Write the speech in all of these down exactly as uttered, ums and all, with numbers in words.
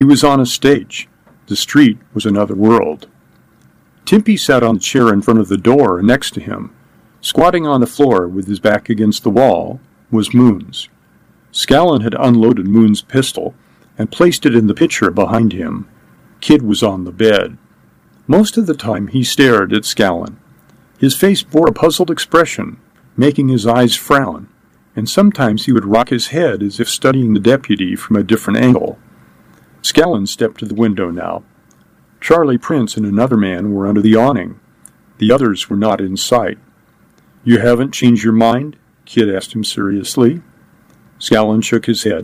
He was on a stage. The street was another world. Timpy sat on the chair in front of the door next to him. Squatting on the floor with his back against the wall was Moons. Scallon had unloaded Moon's pistol and placed it in the pitcher behind him. Kid was on the bed. Most of the time he stared at Scallon. His face bore a puzzled expression, making his eyes frown, and sometimes he would rock his head as if studying the deputy from a different angle. Scallon stepped to the window now. Charlie Prince and another man were under the awning. The others were not in sight. "You haven't changed your mind?" Kid asked him seriously. Scallon shook his head.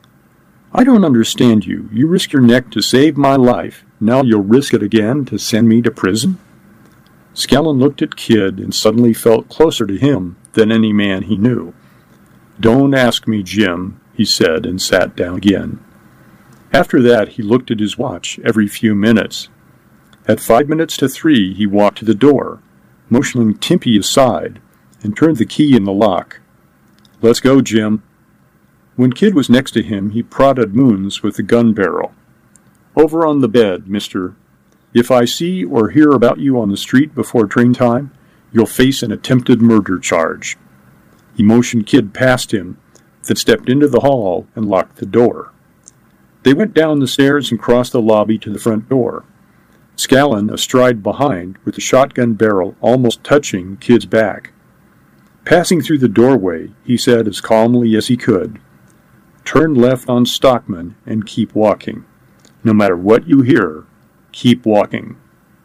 "I don't understand you. You risked your neck to save my life. Now you'll risk it again to send me to prison?" Scallon looked at Kid and suddenly felt closer to him than any man he knew. "Don't ask me, Jim," he said, and sat down again. After that, he looked at his watch every few minutes. At five minutes to three, he walked to the door, motioning Timpy aside, and turned the key in the lock. "Let's go, Jim." When Kid was next to him, he prodded Moons with the gun barrel. "Over on the bed, mister. If I see or hear about you on the street before train time, you'll face an attempted murder charge." He motioned Kid past him, then stepped into the hall and locked the door. They went down the stairs and crossed the lobby to the front door. Scallon astride behind, with the shotgun barrel almost touching Kid's back. Passing through the doorway, he said as calmly as he could, "Turn left on Stockman and keep walking. No matter what you hear, keep walking."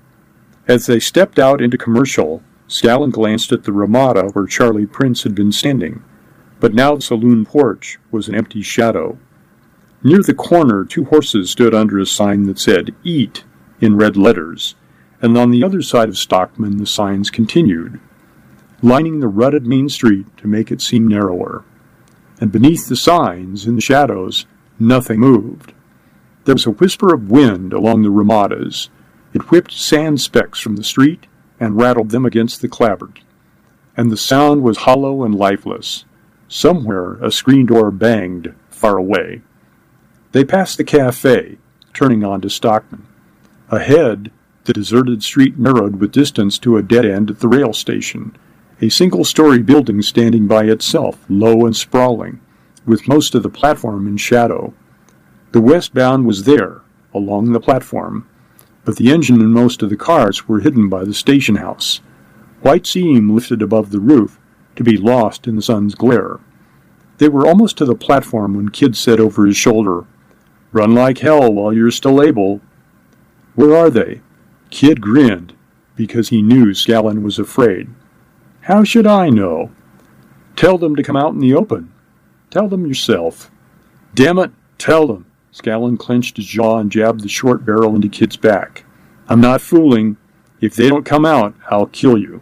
As they stepped out into Commercial, Scallon glanced at the Ramada where Charlie Prince had been standing, but now the saloon porch was an empty shadow. Near the corner, two horses stood under a sign that said, "Eat," in red letters, and on the other side of Stockman the signs continued, lining the rutted main street to make it seem narrower. And beneath the signs, in the shadows, nothing moved. There was a whisper of wind along the Ramadas. It whipped sand specks from the street and rattled them against the clapboard. And the sound was hollow and lifeless. Somewhere a screen door banged, far away. They passed the cafe, turning onto Stockman. Ahead, the deserted street narrowed with distance to a dead end at the rail station, a single-story building standing by itself, low and sprawling, with most of the platform in shadow. The westbound was there, along the platform, but the engine and most of the cars were hidden by the station house. White steam lifted above the roof, to be lost in the sun's glare. They were almost to the platform when Kid said over his shoulder, "Run like hell while you're still able." "Where are they?" Kid grinned, because he knew Scallon was afraid. "How should I know?" "Tell them to come out in the open." "Tell them yourself." "Damn it, tell them." Scallon clenched his jaw and jabbed the short barrel into Kid's back. "I'm not fooling. If they don't come out, I'll kill you."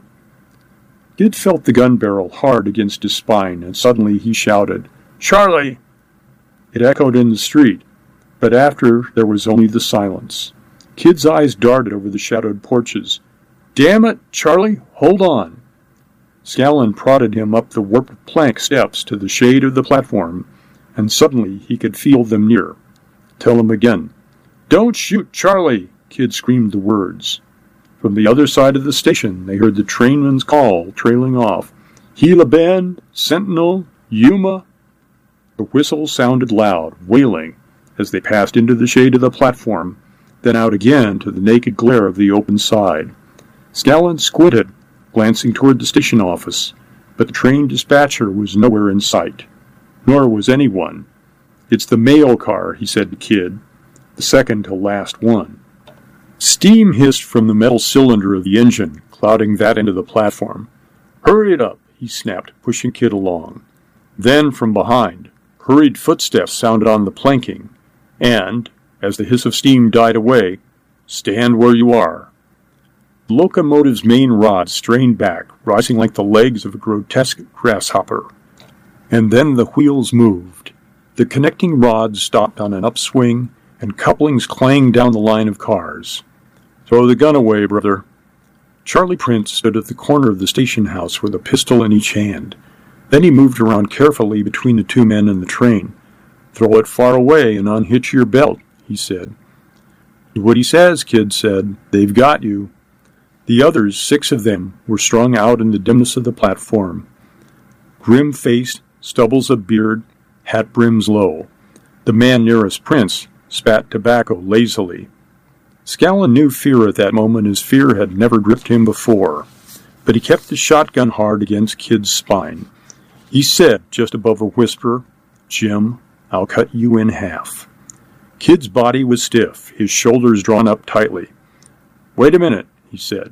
Kid felt the gun barrel hard against his spine, and suddenly he shouted, "Charlie!" It echoed in the street, but after there was only the silence. Kid's eyes darted over the shadowed porches. "Damn it, Charlie, hold on." Scallon prodded him up the warped plank steps to the shade of the platform, and suddenly he could feel them near. "Tell him again." "Don't shoot, Charlie!" Kid screamed the words. From the other side of the station, they heard the trainman's call trailing off. "Gila Bend, Sentinel, Yuma." The whistle sounded loud, wailing, as they passed into the shade of the platform, then out again to the naked glare of the open side. Scallon squinted, glancing toward the station office, but the train dispatcher was nowhere in sight. Nor was anyone. "It's the mail car," he said to Kid, "the second to last one." Steam hissed from the metal cylinder of the engine, clouding that end of the platform. "Hurry it up," he snapped, pushing Kid along. Then, from behind, hurried footsteps sounded on the planking, and, as the hiss of steam died away, "Stand where you are." The locomotive's main rod strained back, rising like the legs of a grotesque grasshopper. And then the wheels moved. The connecting rods stopped on an upswing, and couplings clanged down the line of cars. "Throw the gun away, brother." Charlie Prince stood at the corner of the station house with a pistol in each hand. Then he moved around carefully between the two men and the train. "Throw it far away and unhitch your belt," he said. "Do what he says," Kid said. "They've got you." The others, six of them, were strung out in the dimness of the platform. Grim-faced, stubbles of beard, hat brims low. The man nearest Prince spat tobacco lazily. Scallon knew fear at that moment as fear had never gripped him before, but he kept the shotgun hard against Kid's spine. He said, just above a whisper, "Jim, I'll cut you in half." Kid's body was stiff, his shoulders drawn up tightly. "Wait a minute," he said.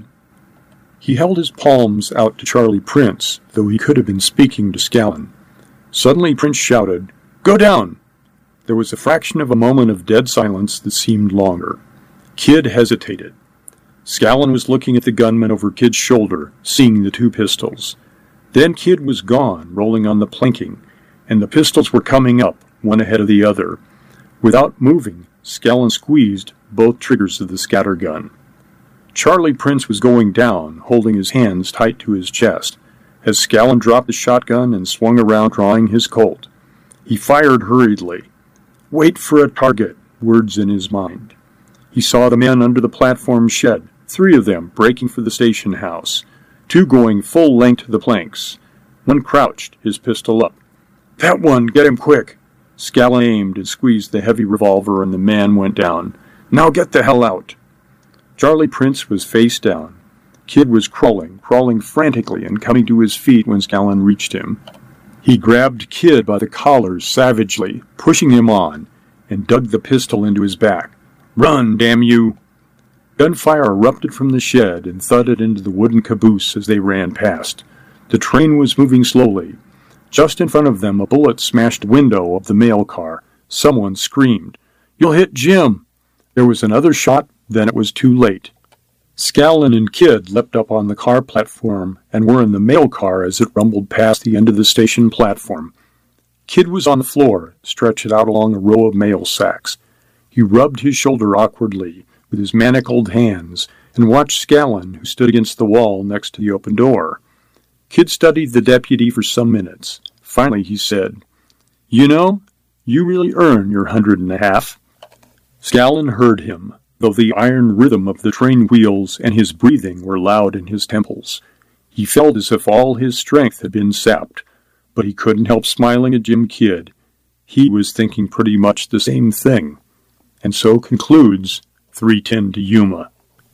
He held his palms out to Charlie Prince, though he could have been speaking to Scallon. Suddenly Prince shouted, "Go down!" There was a fraction of a moment of dead silence that seemed longer. Kid hesitated. Scallon was looking at the gunman over Kid's shoulder, seeing the two pistols. Then Kid was gone, rolling on the planking, and the pistols were coming up, one ahead of the other. Without moving, Scallon squeezed both triggers of the scattergun. Charlie Prince was going down, holding his hands tight to his chest, as Scallon dropped the shotgun and swung around drawing his Colt. He fired hurriedly. "Wait for a target," words in his mind. He saw the men under the platform shed, three of them breaking for the station house, two going full length to the planks. One crouched, his pistol up. "That one, get him quick!" Scallon aimed and squeezed the heavy revolver, and the man went down. "Now get the hell out!" Charlie Prince was face down. Kid was crawling, crawling frantically and coming to his feet when Scallon reached him. He grabbed Kid by the collar savagely, pushing him on, and dug the pistol into his back. "Run, damn you!" Gunfire erupted from the shed and thudded into the wooden caboose as they ran past. The train was moving slowly. Just in front of them, a bullet smashed the window of the mail car. Someone screamed, "You'll hit Jim!" There was another shot, then it was too late. Scallon and Kid leapt up on the car platform and were in the mail car as it rumbled past the end of the station platform. Kid was on the floor, stretched out along a row of mail sacks. He rubbed his shoulder awkwardly with his manacled hands and watched Scallon, who stood against the wall next to the open door. Kid studied the deputy for some minutes. Finally he said, "You know, you really earn your hundred and a half." Scallon heard him, though the iron rhythm of the train wheels and his breathing were loud in his temples. He felt as if all his strength had been sapped, but he couldn't help smiling at Jim Kidd. He was thinking pretty much the same thing. And so concludes three ten to Yuma.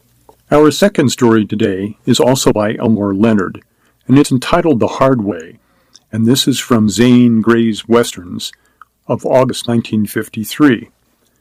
Our second story today is also by Elmore Leonard, and it's entitled The Hard Way, and this is from Zane Grey's Westerns of August nineteen fifty-three.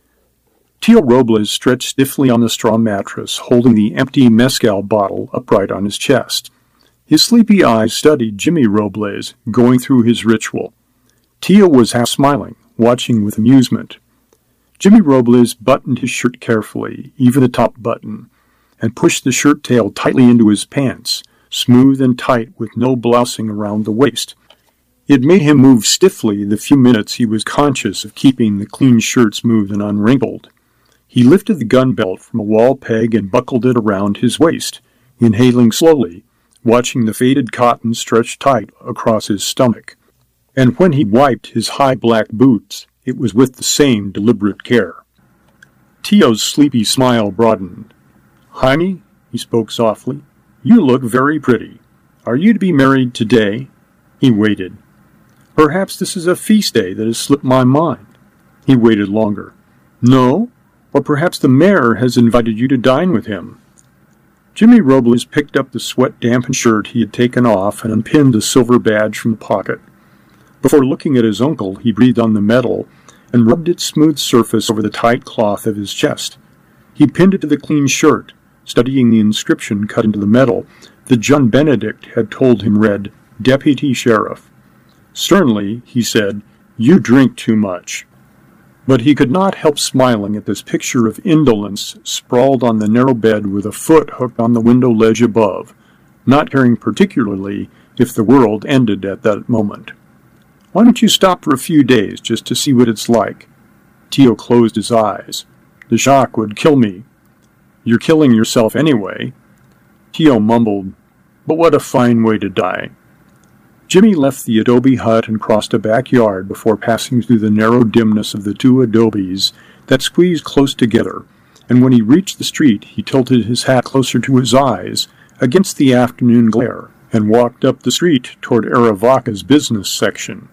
Tio Robles stretched stiffly on the straw mattress, holding the empty mezcal bottle upright on his chest. His sleepy eyes studied Jimmy Robles going through his ritual. Tio was half smiling, watching with amusement. Jimmy Robles buttoned his shirt carefully, even the top button, and pushed the shirt tail tightly into his pants, smooth and tight with no blousing around the waist. It made him move stiffly the few minutes he was conscious of keeping the clean shirt smooth and unwrinkled. He lifted the gun belt from a wall peg and buckled it around his waist, inhaling slowly, watching the faded cotton stretch tight across his stomach. And when he wiped his high black boots, it was with the same deliberate care. Tio's sleepy smile broadened. "Jaime," he spoke softly, "you look very pretty. Are you to be married today?" He waited. "Perhaps this is a feast day that has slipped my mind." He waited longer. "No? Or perhaps the mayor has invited you to dine with him." Jimmy Robles picked up the sweat-dampened shirt he had taken off and unpinned the silver badge from the pocket. Before looking at his uncle, he breathed on the metal and rubbed its smooth surface over the tight cloth of his chest. He pinned it to the clean shirt, studying the inscription cut into the metal that John Benedict had told him read, "Deputy Sheriff." Sternly, he said, "You drink too much." But he could not help smiling at this picture of indolence sprawled on the narrow bed with a foot hooked on the window ledge above, not caring particularly if the world ended at that moment. "Why don't you stop for a few days just to see what it's like?" Tio closed his eyes. "The shock would kill me." "You're killing yourself anyway." Tio mumbled, "But what a fine way to die." Jimmy left the adobe hut and crossed a backyard before passing through the narrow dimness of the two adobes that squeezed close together, and when he reached the street he tilted his hat closer to his eyes against the afternoon glare and walked up the street toward Arivaca's business section.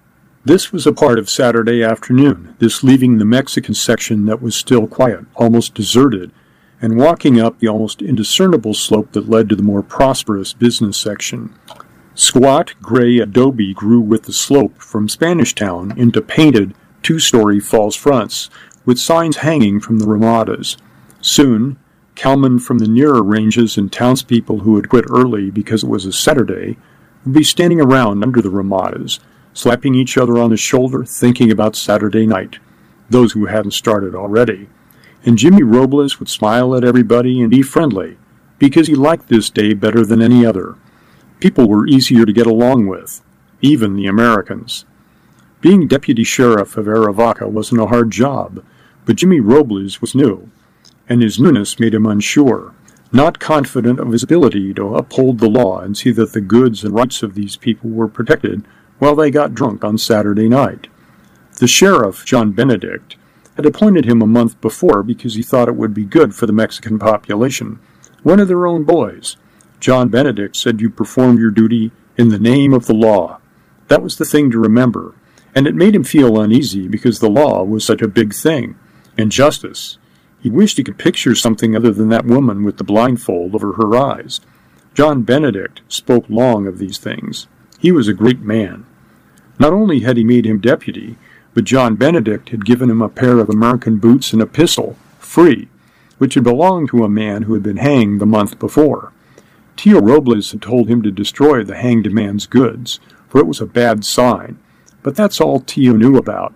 This was a part of Saturday afternoon, this leaving the Mexican section that was still quiet, almost deserted, and walking up the almost indiscernible slope that led to the more prosperous business section. Squat, gray adobe grew with the slope from Spanish Town into painted, two-story false fronts, with signs hanging from the ramadas. Soon, cowmen from the nearer ranges and townspeople who had quit early because it was a Saturday would be standing around under the ramadas, slapping each other on the shoulder, thinking about Saturday night, those who hadn't started already. And Jimmy Robles would smile at everybody and be friendly, because he liked this day better than any other. People were easier to get along with, even the Americans. Being deputy sheriff of Arivaca wasn't a hard job, but Jimmy Robles was new, and his newness made him unsure, not confident of his ability to uphold the law and see that the goods and rights of these people were protected while they got drunk on Saturday night. The sheriff, John Benedict, had appointed him a month before because he thought it would be good for the Mexican population, one of their own boys. John Benedict said you performed your duty in the name of the law. That was the thing to remember, and it made him feel uneasy because the law was such a big thing, and justice. He wished he could picture something other than that woman with the blindfold over her eyes. John Benedict spoke long of these things. He was a great man. Not only had he made him deputy, but John Benedict had given him a pair of American boots and a pistol, free, which had belonged to a man who had been hanged the month before. Tio Robles had told him to destroy the hanged man's goods, for it was a bad sign, but that's all Tio knew about.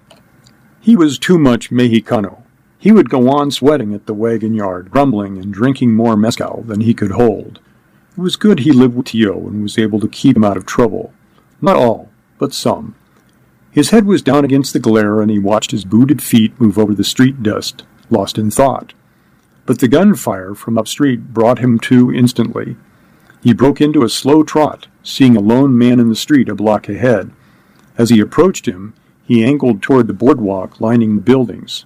He was too much Mexicano. He would go on sweating at the wagon yard, grumbling and drinking more mezcal than he could hold. It was good he lived with Tio and was able to keep him out of trouble. Not all, but some. His head was down against the glare, and he watched his booted feet move over the street dust, lost in thought. But the gunfire from upstreet brought him to instantly. He broke into a slow trot, seeing a lone man in the street a block ahead. As he approached him, he angled toward the boardwalk lining the buildings.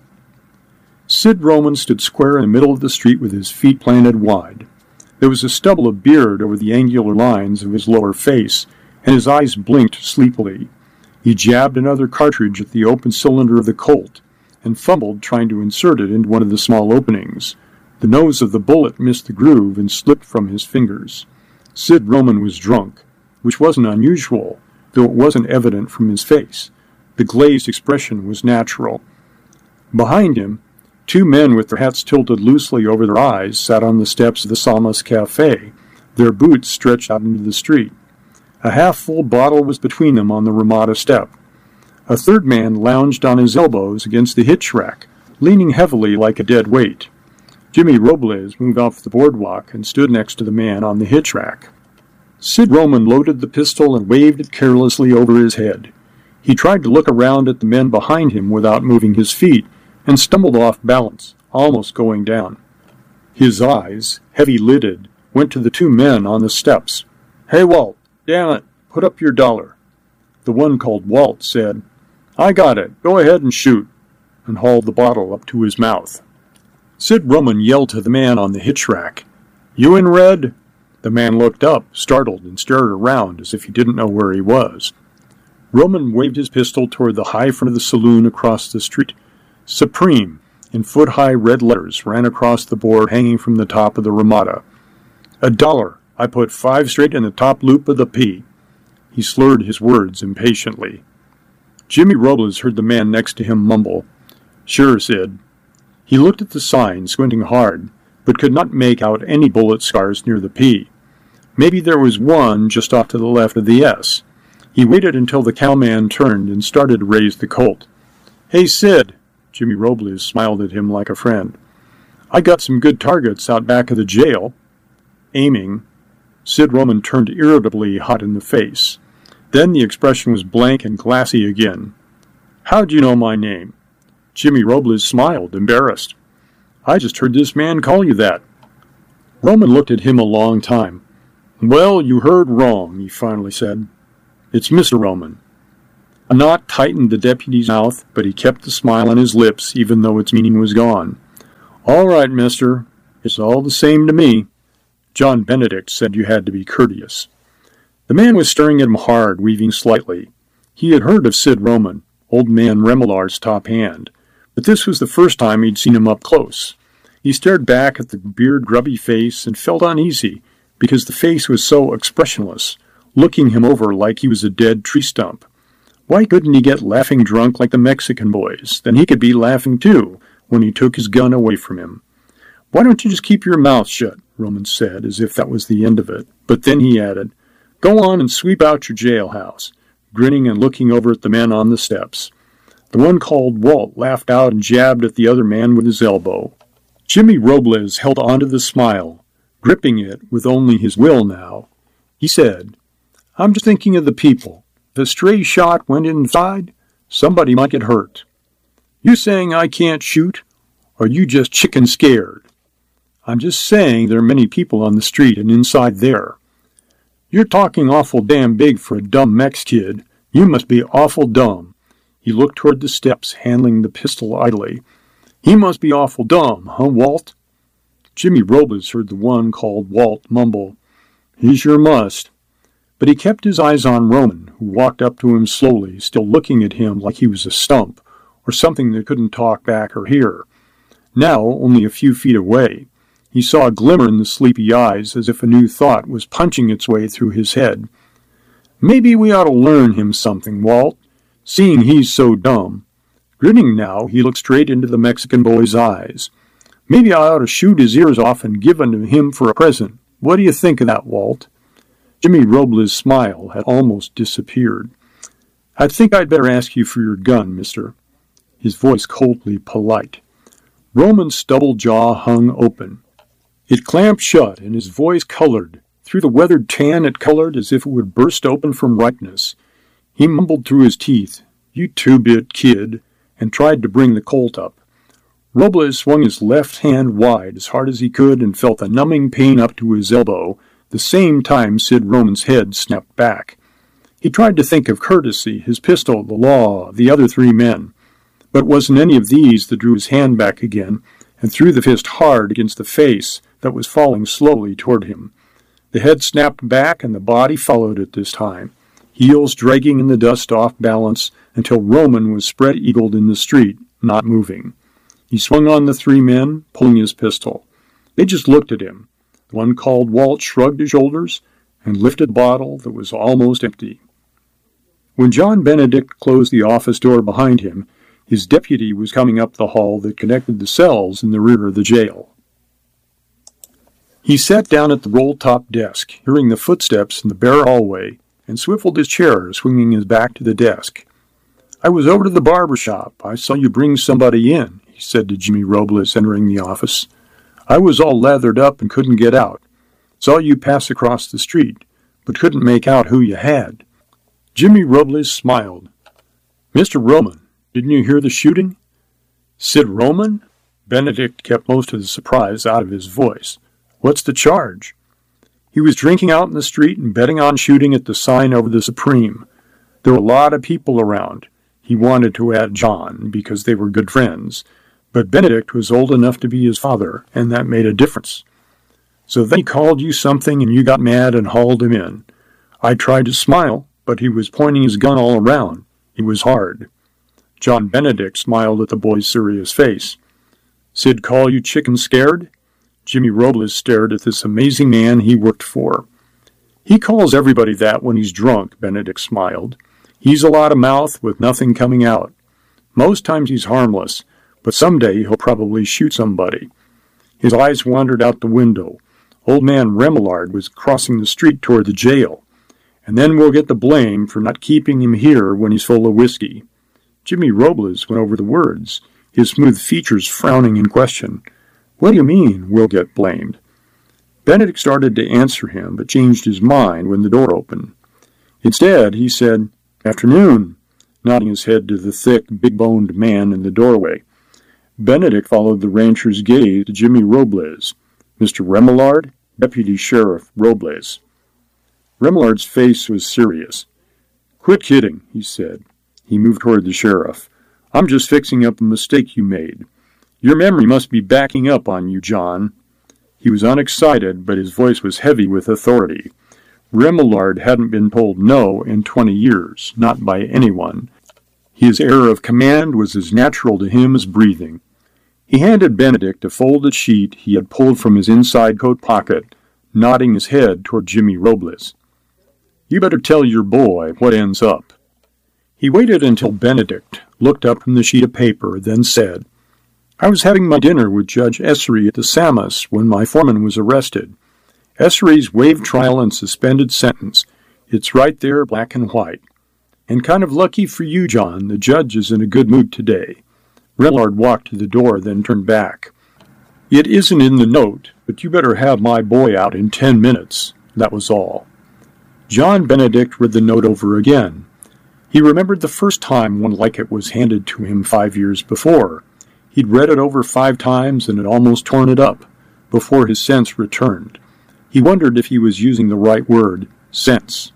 Sid Roman stood square in the middle of the street with his feet planted wide. There was a stubble of beard over the angular lines of his lower face, and his eyes blinked sleepily. He jabbed another cartridge at the open cylinder of the Colt, and fumbled trying to insert it into one of the small openings. The nose of the bullet missed the groove and slipped from his fingers. Sid Roman was drunk, which wasn't unusual, though it wasn't evident from his face. The glazed expression was natural. Behind him, two men with their hats tilted loosely over their eyes sat on the steps of the Salmas Cafe, their boots stretched out into the street. A half-full bottle was between them on the Ramada step. A third man lounged on his elbows against the hitch rack, leaning heavily like a dead weight. Jimmy Robles moved off the boardwalk and stood next to the man on the hitch rack. Sid Roman loaded the pistol and waved it carelessly over his head. He tried to look around at the men behind him without moving his feet, and stumbled off balance, almost going down. His eyes, heavy-lidded, went to the two men on the steps. "Hey, Walt, damn it, put up your dollar." The one called Walt said, "I got it, go ahead and shoot," and hauled the bottle up to his mouth. Sid Roman yelled to the man on the hitch rack, "You in red?" The man looked up, startled, and stared around as if he didn't know where he was. Roman waved his pistol toward the high front of the saloon across the street. "Supreme," in foot-high red letters, ran across the board hanging from the top of the Ramada. "A dollar. I put five straight in the top loop of the P." He slurred his words impatiently. Jimmy Robles heard the man next to him mumble, "Sure, Sid." He looked at the sign, squinting hard, but could not make out any bullet scars near the P. Maybe there was one just off to the left of the S. He waited until the cowman turned and started to raise the Colt. "Hey, Sid." Jimmy Robles smiled at him like a friend. "I got some good targets out back of the jail." Aiming, Sid Roman turned irritably hot in the face. Then the expression was blank and glassy again. "How'd you know my name?" Jimmy Robles smiled, embarrassed. "I just heard this man call you that." Roman looked at him a long time. "Well, you heard wrong," he finally said. "It's Mister Roman." A knot tightened the deputy's mouth, but he kept the smile on his lips even though its meaning was gone. "All right, mister. It's all the same to me." John Benedict said you had to be courteous. The man was staring at him hard, weaving slightly. He had heard of Sid Roman, old man Remelard's top hand, but this was the first time he'd seen him up close. He stared back at the beard grubby face and felt uneasy, because the face was so expressionless, looking him over like he was a dead tree stump. Why couldn't he get laughing drunk like the Mexican boys? Then he could be laughing too, when he took his gun away from him. "Why don't you just keep your mouth shut?" Roman said, as if that was the end of it. But then he added, "Go on and sweep out your jailhouse," grinning and looking over at the men on the steps. The one called Walt laughed out and jabbed at the other man with his elbow. Jimmy Robles held onto the smile, gripping it with only his will now. He said, "I'm just thinking of the people. If a stray shot went inside, somebody might get hurt. You saying I can't shoot? Or are you just chicken scared?" "I'm just saying there are many people on the street and inside there." "You're talking awful damn big for a dumb Mex kid. You must be awful dumb." He looked toward the steps, handling the pistol idly. "He must be awful dumb, huh, Walt?" Jimmy Robles heard the one called Walt mumble, "He sure must." But he kept his eyes on Roman, who walked up to him slowly, still looking at him like he was a stump, or something that couldn't talk back or hear. Now, only a few feet away, he saw a glimmer in the sleepy eyes, as if a new thought was punching its way through his head. "Maybe we ought to learn him something, Walt, seeing he's so dumb." Grinning now, he looked straight into the Mexican boy's eyes. "Maybe I ought to shoot his ears off and give them to him for a present. What do you think of that, Walt?" Jimmy Robles' smile had almost disappeared. "I think I'd better ask you for your gun, mister." His voice coldly polite. Roman's stubble jaw hung open. It clamped shut, and his voice colored. Through the weathered tan it colored as if it would burst open from ripeness. He mumbled through his teeth, "You two-bit kid," and tried to bring the Colt up. Robles swung his left hand wide as hard as he could and felt a numbing pain up to his elbow, the same time Sid Roman's head snapped back. He tried to think of courtesy, his pistol, the law, the other three men. But it wasn't any of these that drew his hand back again and threw the fist hard against the face that was falling slowly toward him. The head snapped back and the body followed it this time, heels dragging in the dust off balance until Roman was spread-eagled in the street, not moving. He swung on the three men, pulling his pistol. They just looked at him. The one called Walt shrugged his shoulders and lifted a bottle that was almost empty. When John Benedict closed the office door behind him, his deputy was coming up the hall that connected the cells in the rear of the jail. He sat down at the roll-top desk, hearing the footsteps in the bare hallway, and swiveled his chair, swinging his back to the desk. "I was over to the barber shop. I saw you bring somebody in," he said to Jimmy Robles, entering the office. "I was all lathered up and couldn't get out. Saw you pass across the street, but couldn't make out who you had." Jimmy Robles smiled. "Mister Roman, didn't you hear the shooting?" "Sid Roman?" Benedict kept most of the surprise out of his voice. "What's the charge?" "He was drinking out in the street and betting on shooting at the sign over the Supreme. There were a lot of people around. He wanted to add John, because they were good friends. But Benedict was old enough to be his father, and that made a difference. So then he called you something, and you got mad and hauled him in. I tried to smile, but he was pointing his gun all around. It was hard." John Benedict smiled at the boy's serious face. "Sid call you chicken scared?" Jimmy Robles stared at this amazing man he worked for. "He calls everybody that when he's drunk," Benedict smiled. "He's a lot of mouth with nothing coming out. Most times he's harmless, but someday he'll probably shoot somebody." His eyes wandered out the window. Old man Remillard was crossing the street toward the jail. "And then we'll get the blame for not keeping him here when he's full of whiskey." Jimmy Robles went over the words, his smooth features frowning in question. "What do you mean, we'll get blamed?" Benedict started to answer him, but changed his mind when the door opened. Instead, he said, "Afternoon," nodding his head to the thick, big-boned man in the doorway. Benedict followed the rancher's gaze to Jimmy Robles. "Mister Remillard, Deputy Sheriff Robles." Remillard's face was serious. "Quit kidding," he said. He moved toward the sheriff. "I'm just fixing up a mistake you made. Your memory must be backing up on you, John." He was unexcited, but his voice was heavy with authority. Remillard hadn't been told no in twenty years, not by anyone. His air of command was as natural to him as breathing. He handed Benedict a folded sheet he had pulled from his inside coat pocket, nodding his head toward Jimmy Robles. "You better tell your boy what ends up." He waited until Benedict looked up from the sheet of paper, then said, "I was having my dinner with Judge Essery at the Samus when my foreman was arrested. Essery's waived trial and suspended sentence. It's right there, black and white. And kind of lucky for you, John, the judge is in a good mood today." Remillard walked to the door, then turned back. "It isn't in the note, but you better have my boy out in ten minutes. That was all." John Benedict read the note over again. He remembered the first time one like it was handed to him five years before. He'd read it over five times and had almost torn it up before his sense returned. He wondered if he was using the right word, sense.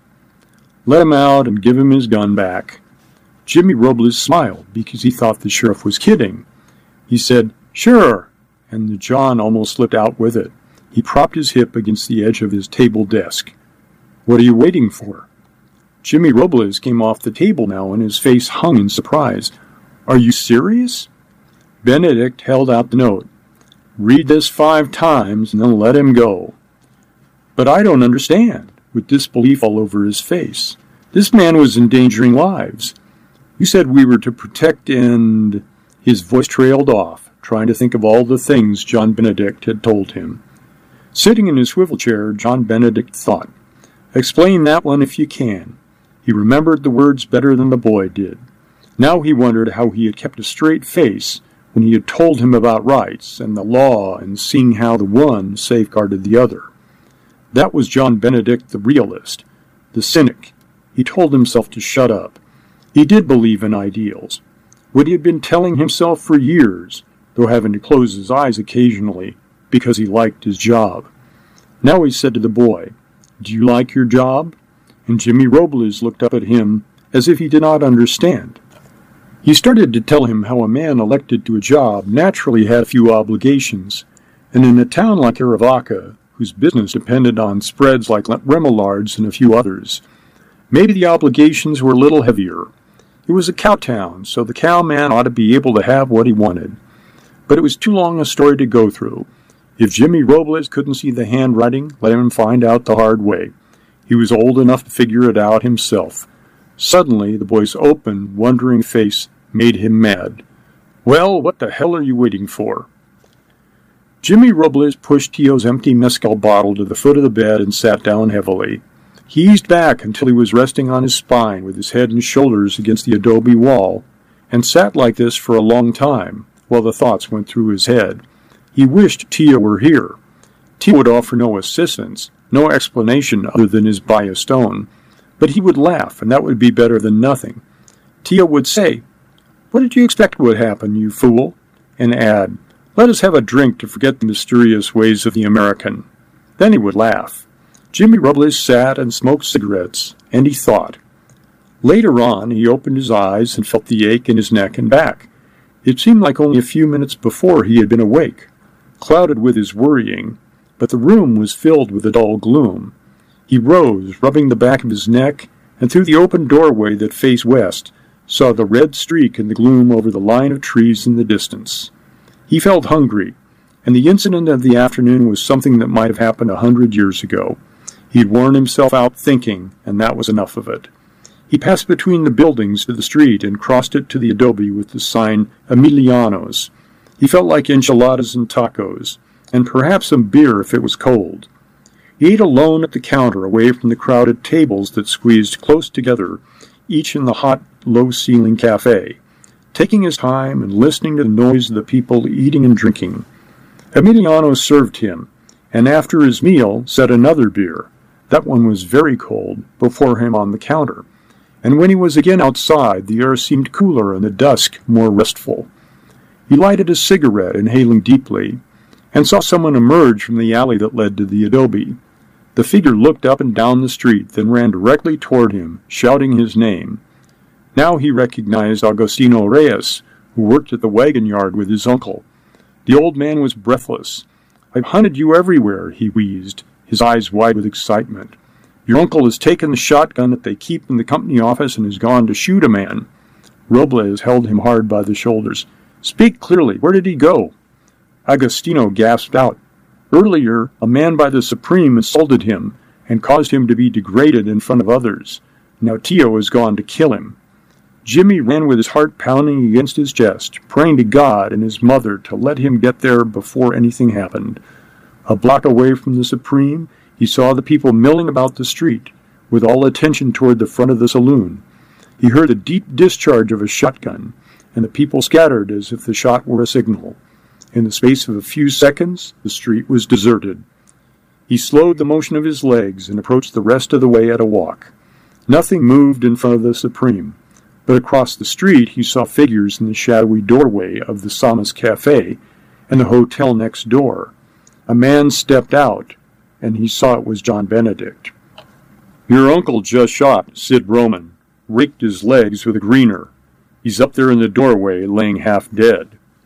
Let him out and give him his gun back. Jimmy Robles smiled because he thought the sheriff was kidding. He said, "Sure," and the John almost slipped out with it. He propped his hip against the edge of his table desk. "What are you waiting for?" Jimmy Robles came off the table now, and his face hung in surprise. "Are you serious?" Benedict held out the note. "Read this five times, and then let him go." "But I don't understand," with disbelief all over his face. "This man was endangering lives. You said we were to protect and—" His voice trailed off, trying to think of all the things John Benedict had told him. Sitting in his swivel chair, John Benedict thought, "Explain that one if you can." He remembered the words better than the boy did. Now he wondered how he had kept a straight face when he had told him about rights and the law and seeing how the one safeguarded the other. That was John Benedict, the realist, the cynic. He told himself to shut up. He did believe in ideals. What he had been telling himself for years, though having to close his eyes occasionally because he liked his job. Now he said to the boy, "Do you like your job?" And Jimmy Robles looked up at him as if he did not understand. He started to tell him how a man elected to a job naturally had few obligations, and in a town like Arivaca, whose business depended on spreads like Remillard's and a few others, maybe the obligations were a little heavier. It was a cow town, so the cowman ought to be able to have what he wanted. But it was too long a story to go through. If Jimmy Robles couldn't see the handwriting, let him find out the hard way. He was old enough to figure it out himself. Suddenly, the boy's open, wondering face made him mad. "Well, what the hell are you waiting for?" Jimmy Robles pushed Tio's empty mezcal bottle to the foot of the bed and sat down heavily. He eased back until he was resting on his spine with his head and shoulders against the adobe wall, and sat like this for a long time while the thoughts went through his head. He wished Tio were here. Tio would offer no assistance, no explanation other than his buy a stone, but he would laugh, and that would be better than nothing. Tio would say, "What did you expect would happen, you fool?" and add, "Let us have a drink to forget the mysterious ways of the American." Then he would laugh. Jimmy Robles sat and smoked cigarettes, and he thought. Later on, he opened his eyes and felt the ache in his neck and back. It seemed like only a few minutes before he had been awake, clouded with his worrying, but the room was filled with a dull gloom. He rose, rubbing the back of his neck, and through the open doorway that faced west, saw the red streak in the gloom over the line of trees in the distance. He felt hungry, and the incident of the afternoon was something that might have happened a hundred years ago. He'd worn himself out thinking, and that was enough of it. He passed between the buildings to the street and crossed it to the adobe with the sign Emiliano's. He felt like enchiladas and tacos, and perhaps some beer if it was cold. He ate alone at the counter, away from the crowded tables that squeezed close together, each in the hot, low-ceiling cafe, taking his time and listening to the noise of the people eating and drinking. Emiliano served him, and after his meal set another beer. That one was very cold, before him on the counter, and when he was again outside, the air seemed cooler and the dusk more restful. He lighted a cigarette, inhaling deeply, and saw someone emerge from the alley that led to the adobe. The figure looked up and down the street, then ran directly toward him, shouting his name. Now he recognized Agostino Reyes, who worked at the wagon yard with his uncle. The old man was breathless. "I've hunted you everywhere," he wheezed, his eyes wide with excitement. "Your uncle has taken the shotgun that they keep in the company office and has gone to shoot a man." Robles held him hard by the shoulders. "Speak clearly. Where did he go?" Agostino gasped out. "Earlier, a man by the Supreme assaulted him and caused him to be degraded in front of others. Now Tio has gone to kill him." Jimmy ran with his heart pounding against his chest, praying to God and his mother to let him get there before anything happened. A block away from the Supreme, he saw the people milling about the street, with all attention toward the front of the saloon. He heard the deep discharge of a shotgun, and the people scattered as if the shot were a signal. In the space of a few seconds, the street was deserted. He slowed the motion of his legs and approached the rest of the way at a walk. Nothing moved in front of the Supreme, but across the street he saw figures in the shadowy doorway of the Samas Cafe and the hotel next door. A man stepped out, and he saw it was John Benedict. "Your uncle just shot Sid Roman, raked his legs with a greener. He's up there in the doorway, laying half dead."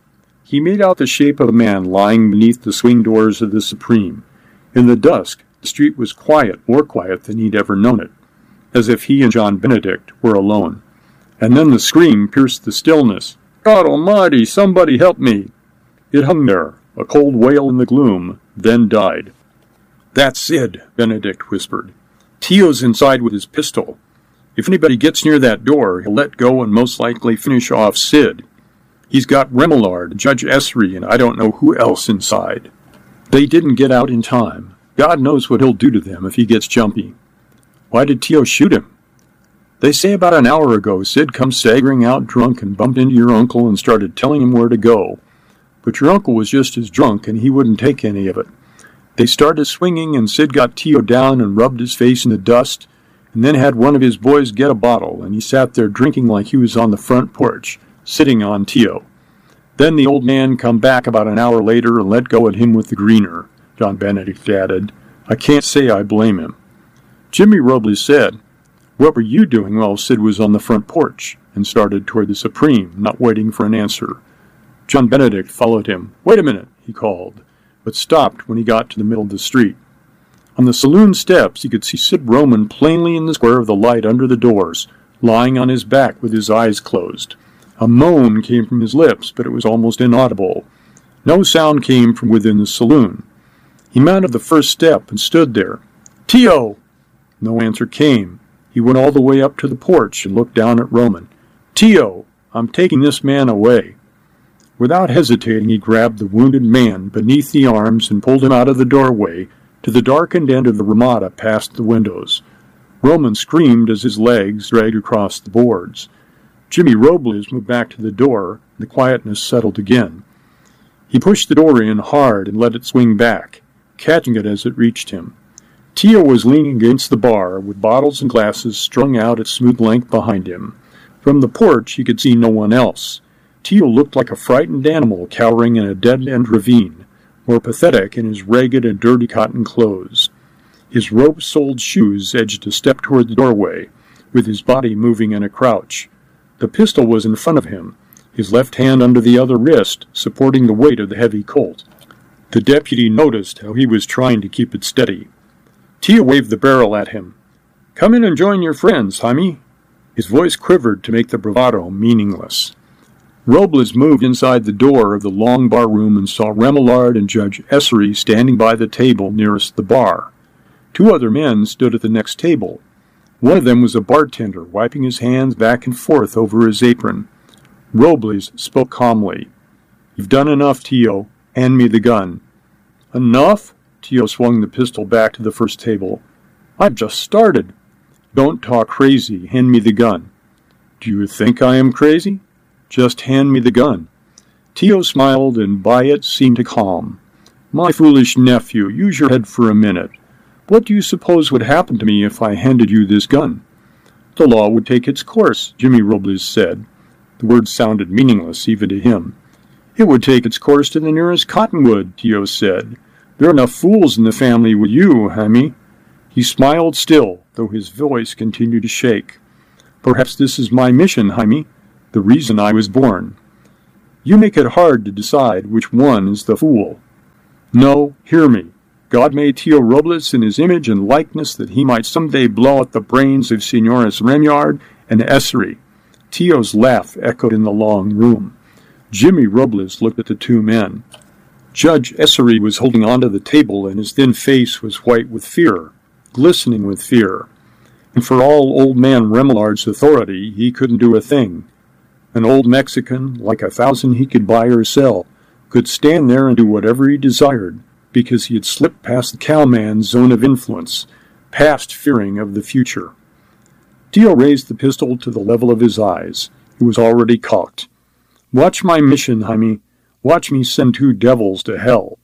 He made out the shape of a man lying beneath the swing doors of the Supreme. In the dusk, the street was quiet, more quiet than he'd ever known it, as if he and John Benedict were alone. And then the scream pierced the stillness. "God almighty, somebody help me!" It hung there, a cold wail in the gloom, then died. "That's Sid," Benedict whispered. "Tio's inside with his pistol. If anybody gets near that door, he'll let go and most likely finish off Sid. He's got Remillard, Judge Esri, and I don't know who else inside. They didn't get out in time. God knows what he'll do to them if he gets jumpy." "Why did Tio shoot him?" "They say about an hour ago Sid come staggering out drunk and bumped into your uncle and started telling him where to go. But your uncle was just as drunk and he wouldn't take any of it. They started swinging and Sid got Tio down and rubbed his face in the dust and then had one of his boys get a bottle and he sat there drinking like he was on the front porch, sitting on Tio. Then the old man come back about an hour later and let go at him with the greener," John Benedict added. "I can't say I blame him." Jimmy Robles said, "What were you doing while Sid was on the front porch?" and started toward the Supreme, not waiting for an answer. John Benedict followed him. "Wait a minute," he called, but stopped when he got to the middle of the street. On the saloon steps, he could see Sid Roman plainly in the square of the light under the doors, lying on his back with his eyes closed. A moan came from his lips, but it was almost inaudible. No sound came from within the saloon. He mounted the first step and stood there. "Tio!" No answer came. He went all the way up to the porch and looked down at Roman. "Tio, I'm taking this man away." Without hesitating, he grabbed the wounded man beneath the arms and pulled him out of the doorway to the darkened end of the Ramada past the windows. Roman screamed as his legs dragged across the boards. Jimmy Robles moved back to the door, and the quietness settled again. He pushed the door in hard and let it swing back, catching it as it reached him. Tio was leaning against the bar, with bottles and glasses strung out at smooth length behind him. From the porch he could see no one else. Tio looked like a frightened animal cowering in a dead-end ravine, more pathetic in his ragged and dirty cotton clothes. His rope-soled shoes edged a step toward the doorway, with his body moving in a crouch. The pistol was in front of him, his left hand under the other wrist, supporting the weight of the heavy Colt. The deputy noticed how he was trying to keep it steady. Tio waved the barrel at him. "Come in and join your friends, Jaime." His voice quivered to make the bravado meaningless. Robles moved inside the door of the long bar room and saw Remillard and Judge Esri standing by the table nearest the bar. Two other men stood at the next table. One of them was a bartender, wiping his hands back and forth over his apron. Robles spoke calmly. "You've done enough, Tio. Hand me the gun." "Enough?" Tio swung the pistol back to the first table. "I've just started." "Don't talk crazy. Hand me the gun." "Do you think I am crazy?" "Just hand me the gun." Tio smiled, and by it seemed to calm. "My foolish nephew, use your head for a minute. What do you suppose would happen to me if I handed you this gun?" "The law would take its course," Jimmy Robles said. The words sounded meaningless even to him. "It would take its course to the nearest cottonwood," Tio said. "There are enough fools in the family with you, Jaime." He smiled still, though his voice continued to shake. Perhaps this is my mission, Jaime, the reason I was born. You make it hard to decide which one is the fool. No, hear me. God made Tio Robles in his image and likeness that he might someday blow out the brains of Señores Remyard and Essery. Tio's laugh echoed in the long room. Jimmy Robles looked at the two men. Judge Essery was holding onto the table, and his thin face was white with fear, glistening with fear. And for all old man Remyard's authority, he couldn't do a thing. An old Mexican, like a thousand he could buy or sell, could stand there and do whatever he desired, because he had slipped past the cowman's zone of influence, past fearing of the future. Tio raised the pistol to the level of his eyes. It was already cocked. Watch my mission, Jaime. Watch me send two devils to hell.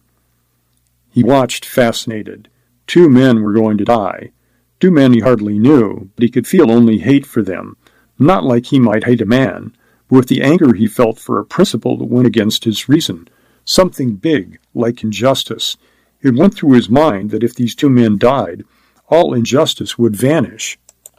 He watched, fascinated. Two men were going to die. Two men he hardly knew, but he could feel only hate for them. Not like he might hate a man, but with the anger he felt for a principle that went against his reason. Something big, like injustice. It went through his mind that if these two men died, all injustice would vanish.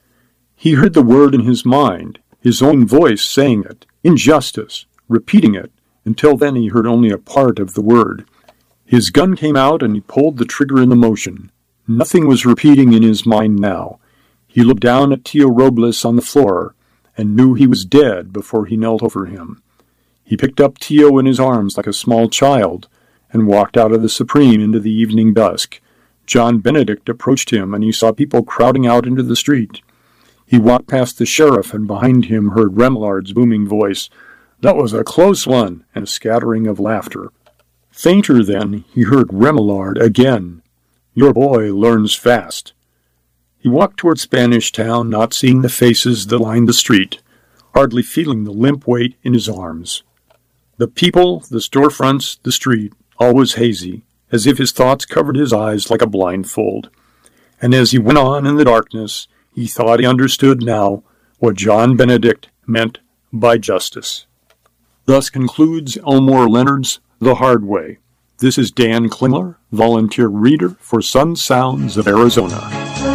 He heard the word in his mind, his own voice saying it, injustice, repeating it. Until then he heard only a part of the word. His gun came out and he pulled the trigger in the motion. Nothing was repeating in his mind now. He looked down at Tio Robles on the floor and knew he was dead before he knelt over him. He picked up Tio in his arms like a small child and walked out of the Supreme into the evening dusk. John Benedict approached him and he saw people crowding out into the street. He walked past the sheriff and behind him heard Remyard's booming voice. That was a close one, and a scattering of laughter. Fainter then, he heard Remyard again. Your boy learns fast. He walked toward Spanish Town, not seeing the faces that lined the street, hardly feeling the limp weight in his arms. The people, the storefronts, the street, all was hazy, as if his thoughts covered his eyes like a blindfold. And as he went on in the darkness, he thought he understood now what John Benedict meant by justice. Thus concludes Elmore Leonard's The Hard Way. This is Dan Klingler, volunteer reader for Sun Sounds of Arizona.